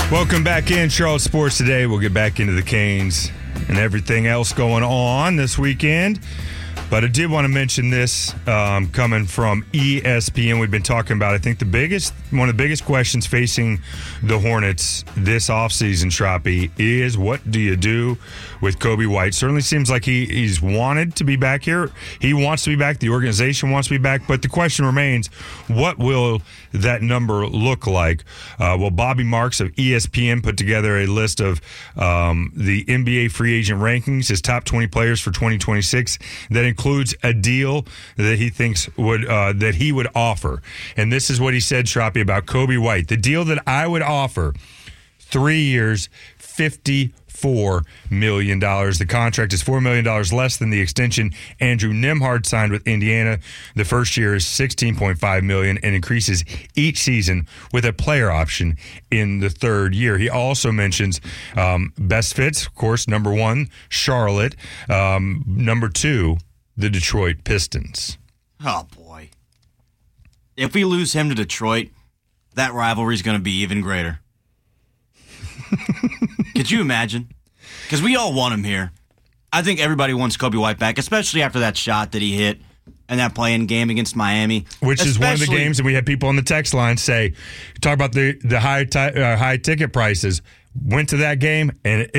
Welcome back in Charlotte Sports Today. We'll get back into the Canes and everything else going on this weekend. But I did want to mention this coming from ESPN. We've been talking about, I think, one of the biggest questions facing the Hornets this offseason, Shroppy, is what do you do with Coby White? Certainly seems like he's wanted to be back here. He wants to be back. The organization wants to be back. But the question remains, what will that number look like? Well, Bobby Marks of ESPN put together a list of the NBA free agent rankings, his top 20 players for 2026. That includes a deal that he thinks that he would offer. And this is what he said, Shroppy, about Coby White. The deal that I would offer, 3 years, $54 million. The contract is $4 million less than the extension Andrew Nembhard signed with Indiana. The first year is $16.5 million and increases each season with a player option in the third year. He also mentions best fits, of course, number one, Charlotte. Number two, the Detroit Pistons. Oh, boy. If we lose him to Detroit, that rivalry is going to be even greater. Could you imagine? Because we all want him here. I think everybody wants Coby White back, especially after that shot that he hit in that play-in game against Miami. Which is one of the games, and we had people on the text line talk about the high ticket prices. Went to that game, and